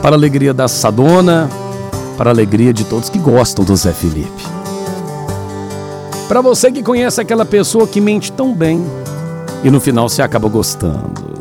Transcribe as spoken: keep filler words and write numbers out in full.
para a alegria da Sadona, para a alegria de todos que gostam do Zé Felipe. Para você que conhece aquela pessoa que mente tão bem e no final você acaba gostando.